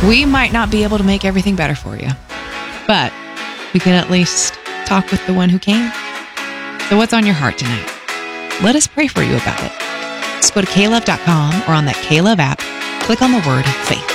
We might not be able to make everything better for you, but we can at least talk with the one who can. So what's on your heart tonight? Let us pray for you about it. Just go to klove.com or on that KLove app, click on the word faith.